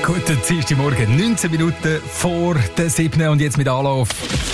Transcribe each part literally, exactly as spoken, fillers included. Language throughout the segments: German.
Guten Dienstagmorgen, neunzehn Minuten vor der siebten und jetzt mit Anlauf.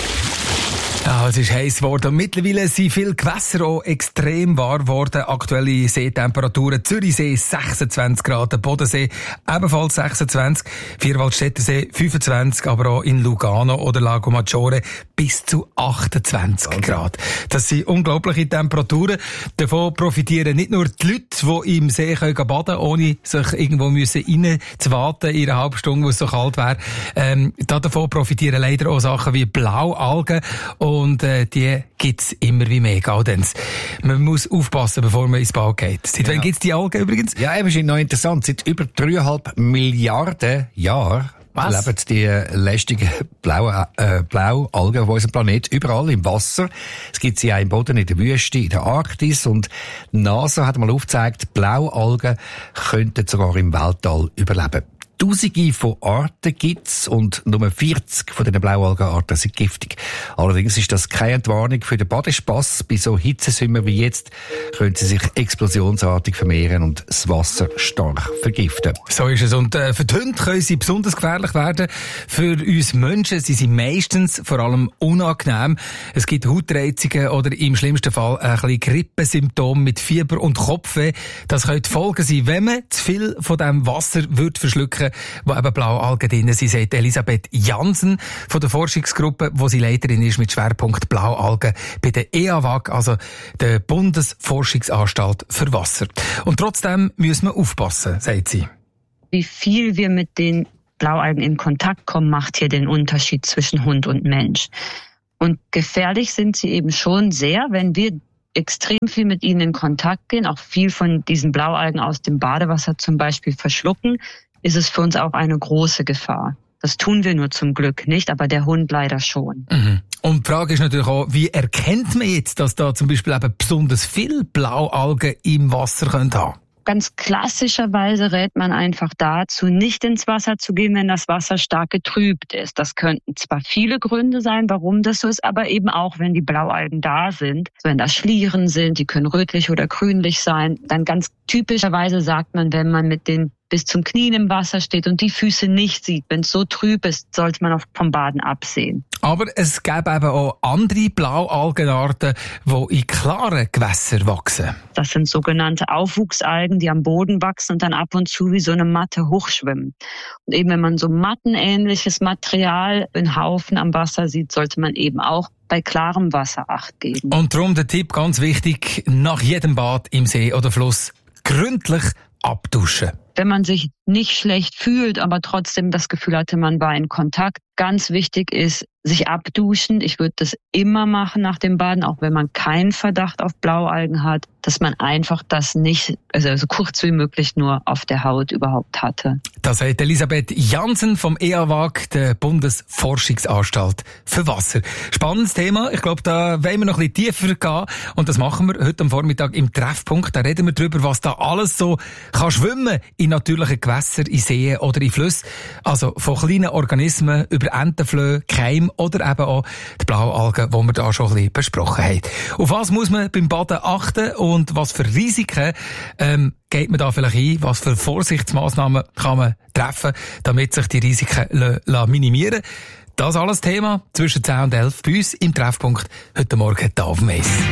Ja, es ist heiß geworden. Mittlerweile sind viele Gewässer auch extrem warm geworden. Aktuelle Seetemperaturen: Zürichsee sechsundzwanzig Grad, der Bodensee ebenfalls sechsundzwanzig, Vierwaldstättersee fünfundzwanzig, aber auch in Lugano oder Lago Maggiore bis zu achtundzwanzig okay. Grad. Das sind unglaubliche Temperaturen. Davon profitieren nicht nur die Leute, die im See können baden können, ohne sich irgendwo müssen reinzuwaten in einer halben Stunde, wo es so kalt wäre. Ähm, davon profitieren leider auch Sachen wie Blaualgen. Und äh, die gibt's immer wie mehr, Gaudenz. Man muss aufpassen, bevor man ins Bad geht. Seit ja. wann gibt's die Algen übrigens? Ja, eben ist noch interessant. Seit über dreieinhalb Milliarden Jahren Was? leben die lästigen blauen äh, Blaualgen auf unserem Planet überall im Wasser. Es gibt sie auch im Boden, in der Wüste, in der Arktis. Und die NASA hat mal aufgezeigt, Blaualgen könnten sogar im Weltall überleben. Tausende von Arten gibt's und nur vierzig von diesen Blaualgenarten sind giftig. Allerdings ist das keine Entwarnung für den Badespass. Bei so Hitzesümmern wie jetzt können sie sich explosionsartig vermehren und das Wasser stark vergiften. So ist es. Und äh, für die Hunde können sie besonders gefährlich werden. Für uns Menschen sind sie meistens vor allem unangenehm. Es gibt Hautreizungen oder im schlimmsten Fall ein bisschen Grippesymptome mit Fieber und Kopfweh. Das können die Folgen sein, wenn man zu viel von diesem Wasser wird verschlucken, wo eben Blaualgen drin sind, sagt Elisabeth Jansen von der Forschungsgruppe, wo sie Leiterin ist mit Schwerpunkt Blaualgen bei der E A W A G, also der Bundesforschungsanstalt für Wasser. Und trotzdem müssen wir aufpassen, sagt sie. Wie viel wir mit den Blaualgen in Kontakt kommen, macht hier den Unterschied zwischen Hund und Mensch. Und gefährlich sind sie eben schon sehr, wenn wir extrem viel mit ihnen in Kontakt gehen, auch viel von diesen Blaualgen aus dem Badewasser zum Beispiel verschlucken, ist es für uns auch eine große Gefahr. Das tun wir nur zum Glück nicht, aber der Hund leider schon. Mhm. Und die Frage ist natürlich auch, wie erkennt man jetzt, dass da zum Beispiel eben besonders viel Blaualgen im Wasser haben können? Ganz klassischerweise rät man einfach dazu, nicht ins Wasser zu gehen, wenn das Wasser stark getrübt ist. Das könnten zwar viele Gründe sein, warum das so ist, aber eben auch, wenn die Blaualgen da sind. Wenn das Schlieren sind, die können rötlich oder grünlich sein. Dann ganz typischerweise sagt man, wenn man mit den bis zum Knien im Wasser steht und die Füße nicht sieht, wenn es so trüb ist, sollte man auch vom Baden absehen. Aber es gäbe eben auch andere Blaualgenarten, die in klaren Gewässern wachsen. Das sind sogenannte Aufwuchsalgen, die am Boden wachsen und dann ab und zu wie so eine Matte hochschwimmen. Und eben wenn man so mattenähnliches Material in Haufen am Wasser sieht, sollte man eben auch bei klarem Wasser Acht geben. Und darum der Tipp, ganz wichtig, nach jedem Bad im See oder Fluss gründlich abduschen. Wenn man sich nicht schlecht fühlt, aber trotzdem das Gefühl hatte, man war in Kontakt, ganz wichtig ist, sich abduschen. Ich würde das immer machen nach dem Baden, auch wenn man keinen Verdacht auf Blaualgen hat, dass man einfach das nicht, also so kurz wie möglich nur auf der Haut überhaupt hatte. Das sagt Elisabeth Jansen vom E A W A G, der Bundesforschungsanstalt für Wasser. Spannendes Thema. Ich glaube, da wollen wir noch ein bisschen tiefer gehen. Und das machen wir heute am Vormittag im Treffpunkt. Da reden wir darüber, was da alles so kann schwimmen in natürlichen Gewässern, in Seen oder in Flüssen. Also von kleinen Organismen über Entenflöhe, Keim oder eben auch die Blaualgen, die wir da schon ein bisschen besprochen haben. Auf was muss man beim Baden achten und was für Risiken ähm, geht man da vielleicht ein? Was für Vorsichtsmaßnahmen kann man treffen, damit sich die Risiken l- l- minimieren? Das alles Thema zwischen zehn und elf bei uns im Treffpunkt heute Morgen hier auf dem Eis.